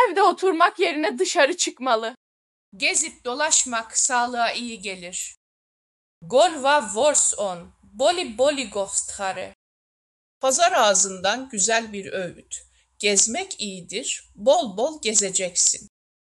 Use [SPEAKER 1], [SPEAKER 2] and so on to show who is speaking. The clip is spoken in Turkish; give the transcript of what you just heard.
[SPEAKER 1] Evde oturmak yerine dışarı çıkmalı.
[SPEAKER 2] Gezip dolaşmak sağlığa iyi gelir. Golva vorson, boli boli govsthare. Pazar ağzından güzel bir öğüt. Gezmek iyidir, bol bol gezeceksin.